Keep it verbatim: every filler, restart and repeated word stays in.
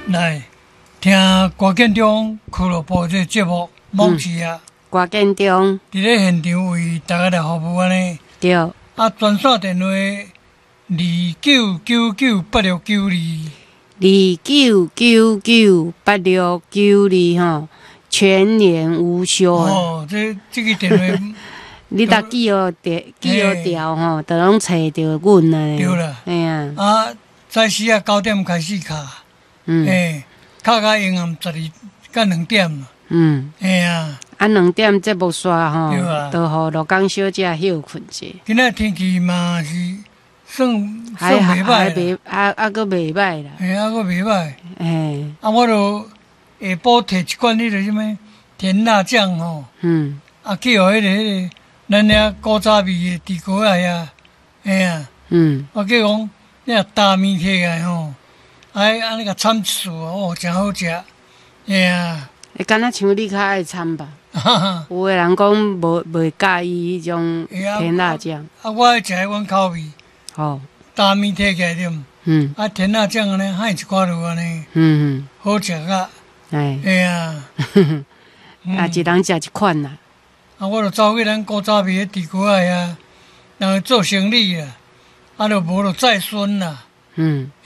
来听郭建中俱乐部这节目，梦时啊， 郭建中伫咧现场为大家来服务安尼。 对， 啊，专线电话二九九九八六九二， 二九九九八六九二吼，全年无休啊！ 哦，这这个电话你若记好条记好条吼，就拢找着阮啊。 对啦， 哎呀， 啊，早时啊九点开始卡， 嗯， 诶，卡到阴暗十二到两点， 嗯， 哎呀， 啊两点节目煞吼对啊， 就互罗江小姐休困者。 今仔天气嘛是算算还袂还歹啦， 袂啊啊，佫袂歹啦。 嘿，啊，佫袂歹。 哎， 啊，我著下晡摕一罐迄个什么甜辣酱吼， 嗯啊，去互迄个迄个咱遐古早味的地瓜仔遐，嘿啊， 嗯， 我叫讲你若大面摕来吼，哎，安尼甲掺一撮哦，真好食，嘿啊， 会敢若像你较爱掺吧？ 哈哈， 有诶人讲无袂介意迄种嘿啊甜辣酱， 啊，我爱食迄款口味， 吼， 大面摕起来点， 嗯啊，甜辣酱安尼หั่一寡落安尼， 嗯好食啊， 嗯，哎， 嘿啊， 啊，一人食一款啦， 啊，我著走去咱古早味的地瓜仔遐，人做生意啊，啊，著无著再孙啦。 嗯。